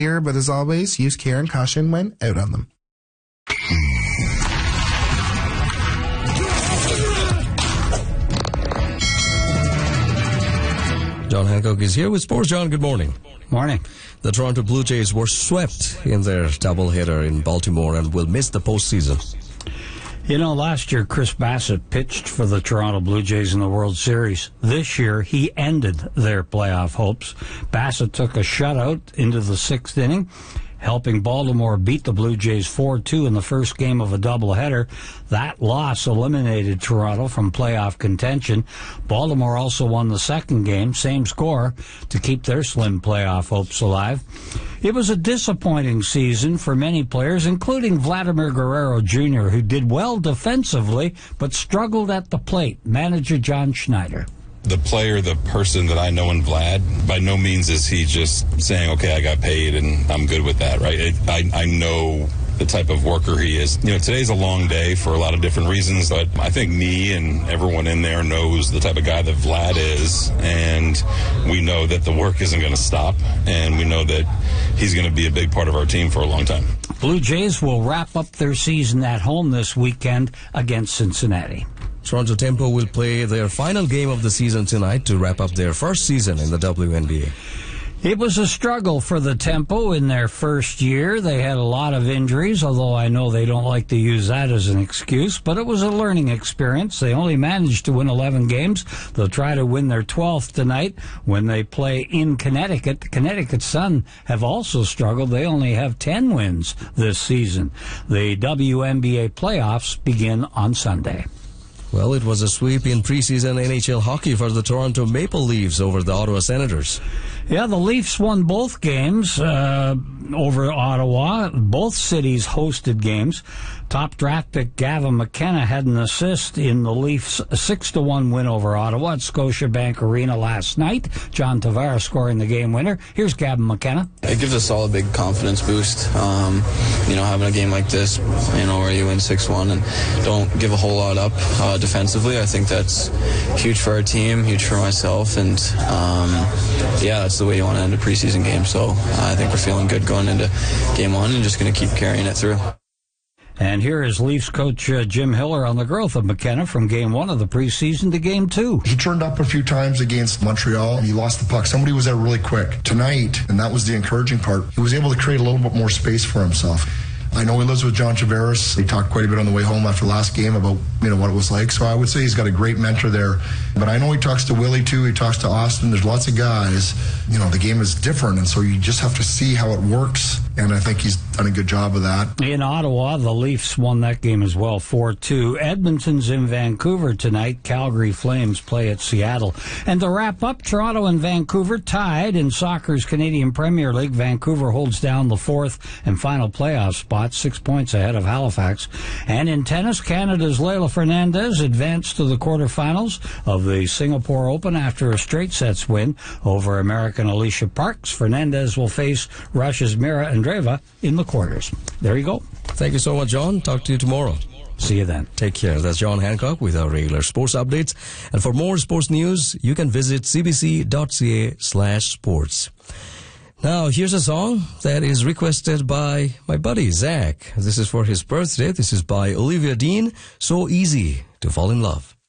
here, but as always, use care and caution when out on them. John Hancock is here with Sports. John, good morning. Morning. The Toronto Blue Jays were swept in their doubleheader in Baltimore and will miss the postseason. You know, last year Chris Bassitt pitched for the Toronto Blue Jays in the World Series. This year he ended their playoff hopes. Bassitt took a shutout into the sixth inning, helping Baltimore beat the Blue Jays 4-2 in the first game of a doubleheader. That loss eliminated Toronto from playoff contention. Baltimore also won the second game, same score, to keep their slim playoff hopes alive. It was a disappointing season for many players, including Vladimir Guerrero Jr., who did well defensively but struggled at the plate. Manager John Schneider. The player, the person that I know in Vlad, by no means is he just saying, okay, I got paid and I'm good with that, right? I know the type of worker he is. You know, today's a long day for a lot of different reasons, but I think me and everyone in there knows the type of guy that Vlad is, and we know that the work isn't going to stop, and we know that he's going to be a big part of our team for a long time. Blue Jays will wrap up their season at home this weekend against Cincinnati. Toronto Tempo will play their final game of the season tonight to wrap up their first season in the WNBA. It was a struggle for the Tempo in their first year. They had a lot of injuries, although I know they don't like to use that as an excuse, but it was a learning experience. They only managed to win 11 games. They'll try to win their 12th tonight when they play in Connecticut. The Connecticut Sun have also struggled. They only have 10 wins this season. The WNBA playoffs begin on Sunday. Well, it was a sweep in preseason NHL hockey for the Toronto Maple Leafs over the Ottawa Senators. Yeah, the Leafs won both games over Ottawa. Both cities hosted games. Top draft pick Gavin McKenna had an assist in the Leafs' 6-1 win over Ottawa at Scotiabank Arena last night. John Tavares scoring the game winner. Here's Gavin McKenna. It gives us all a big confidence boost. Having a game like this, where you win 6-1 and don't give a whole lot up defensively. I think that's huge for our team, huge for myself, and that's the way you want to end a preseason game. So I think we're feeling good going into game one and just going to keep carrying it through. And here is Leafs coach Jim Hiller on the growth of McKenna from game one of the preseason to game two. He turned up a few times against Montreal. He lost the puck. Somebody was there really quick. Tonight, and that was the encouraging part, he was able to create a little bit more space for himself. I know he lives with John Tavares. They talked quite a bit on the way home after last game about what it was like. So I would say he's got a great mentor there. But I know he talks to Willie too. He talks to Austin. There's lots of guys. The game is different, and so you just have to see how it works. And I think he's done a good job of that. In Ottawa, the Leafs won that game as well, 4-2. Edmonton's in Vancouver tonight. Calgary Flames play at Seattle. And to wrap up, Toronto and Vancouver tied in soccer's Canadian Premier League. Vancouver holds down the fourth and final playoff spot, 6 points ahead of Halifax. And in tennis, Canada's Leylah Fernandez advanced to the quarterfinals of the Singapore Open after a straight sets win over American Alicia Parks. Fernandez will face Russia's Mira Andreeva in the quarters. There you go. Thank you so much, John. Talk to you tomorrow. See you then. Take care. That's John Hancock with our regular sports updates. And for more sports news, you can visit cbc.ca/sports. Now, here's a song that is requested by my buddy, Zach. This is for his birthday. This is by Olivia Dean, So Easy to Fall in Love.